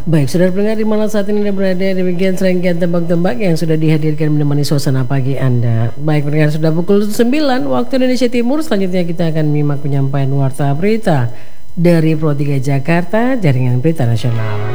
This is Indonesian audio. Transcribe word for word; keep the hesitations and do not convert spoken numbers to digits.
Baik, saudara pendengar di mana saat ini Anda berada di bagian serangkaian tembak-tembak yang sudah dihadirkan menemani suasana pagi Anda. Baik, pendengar sudah pukul sembilan waktu Indonesia Timur. Selanjutnya kita akan menyimak penyampaian warta berita dari Pro tiga Jakarta, Jaringan Berita Nasional.